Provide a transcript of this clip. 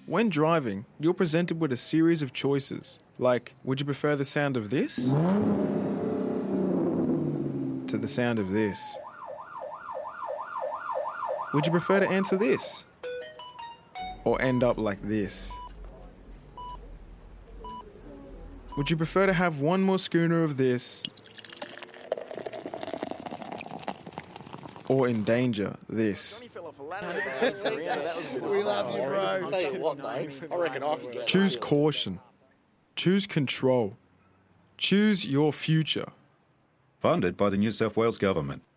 When driving, you're presented with a series of choices, like, would you prefer the sound of this to the sound of this? Would you prefer to answer this or end up like this? Would you prefer to have one more schooner of this or endanger this? We love you, bro. Tell you what, mate, I reckon I could get Choose caution. Choose control. Choose your future. Funded by the New South Wales Government.